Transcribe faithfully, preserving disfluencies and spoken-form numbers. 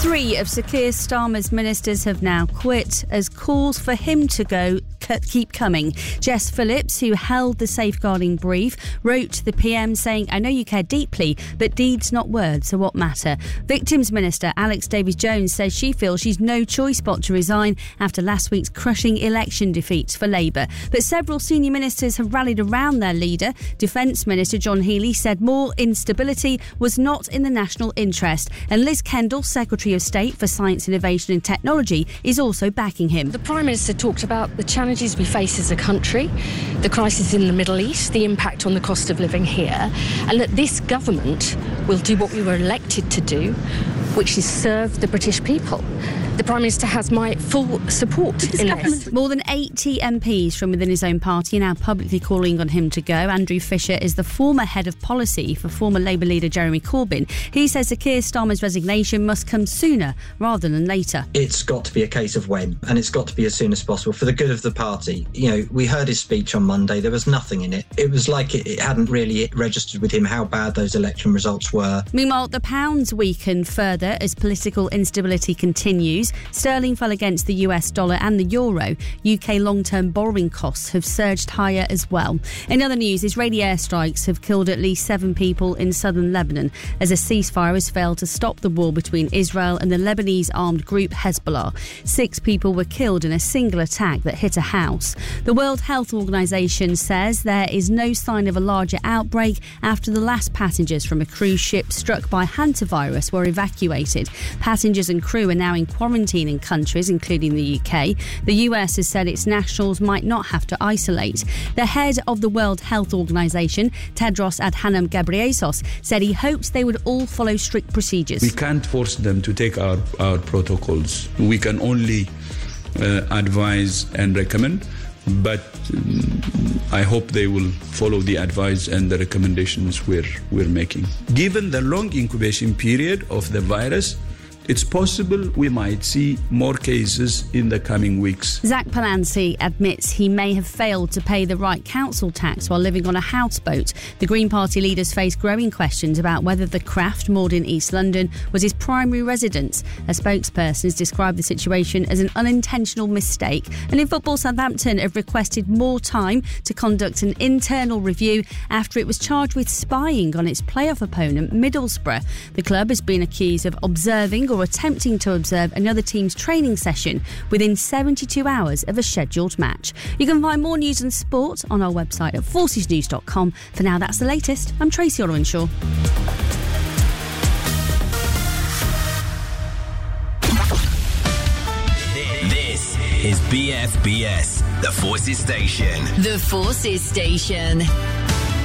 Three of Sir Keir Starmer's ministers have now quit as calls for him to go keep coming. Jess Phillips, who held the safeguarding brief, wrote to the P M saying, "I know you care deeply, but deeds not words are what matter." Victims Minister Alex Davies-Jones says she feels she's no choice but to resign after last week's crushing election defeat for Labour. But several senior ministers have rallied around their leader. Defence Minister John Healey said more instability was not in the national interest. And Liz Kendall, Secretary of State for Science, Innovation and Technology, is also backing him. The Prime Minister talked about the challenges we face as a country, the crisis in the Middle East, the impact on the cost of living here, and that this government will do what we were elected to do, which is serve the British people. The Prime Minister has my full support in this. More than eighty M Ps from within his own party are now publicly calling on him to go. Andrew Fisher is the former head of policy for former Labour leader Jeremy Corbyn. He says Sir Keir Starmer's resignation must come sooner rather than later. It's got to be a case of when, and it's got to be as soon as possible for the good of the party. You know, we heard his speech on Monday. There was nothing in it. It was like it, it hadn't really registered with him how bad those election results were. Meanwhile, the pound's weakened further as political instability continues. Sterling fell against the U S dollar and the euro. U K long-term borrowing costs have surged higher as well. In other news, Israeli airstrikes have killed at least seven people in southern Lebanon as a ceasefire has failed to stop the war between Israel and the Lebanese armed group Hezbollah. Six people were killed in a single attack that hit a house. The World Health Organization says there is no sign of a larger outbreak after the last passengers from a cruise ship struck by hantavirus were evacuated. Passengers and crew are now in quarantine in countries, including the U K. The U S has said its nationals might not have to isolate. The head of the World Health Organization, Tedros Adhanom Ghebreyesus, said he hopes they would all follow strict procedures. We can't force them to take our, our protocols. We can only uh, advise and recommend, but um, I hope they will follow the advice and the recommendations we're, we're making. Given the long incubation period of the virus, it's possible we might see more cases in the coming weeks. Zach Palancy admits he may have failed to pay the right council tax while living on a houseboat. The Green Party leaders face growing questions about whether the craft moored in East London was his primary residence. A spokesperson has described the situation as an unintentional mistake. And in football, Southampton have requested more time to conduct an internal review after it was charged with spying on its playoff opponent, Middlesbrough. The club has been accused of observing or attempting to observe another team's training session within seventy-two hours of a scheduled match. You can find more news and sport on our website at forces news dot com. For now, that's the latest. I'm Tracy Orwinshaw. This is B F B S, the Forces Station. The Forces Station.